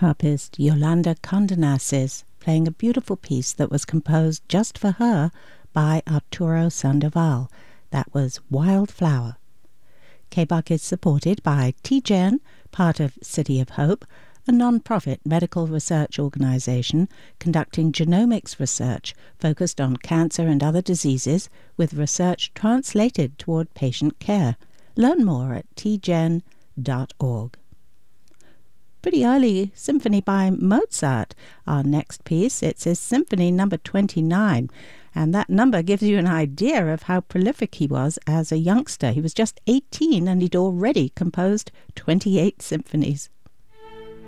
harpist Yolanda Condenasis playing a beautiful piece that was composed just for her by Arturo Sandoval. That was Wildflower. KBUK is supported by TGen, part of City of Hope, a non-profit medical research organization conducting genomics research focused on cancer and other diseases, with research translated toward patient care. Learn more at tgen.org. Pretty early symphony by Mozart. Our next piece, it's his Symphony number 29, and that number gives you an idea of how prolific he was as a youngster. He was just 18 and he'd already composed 28 symphonies.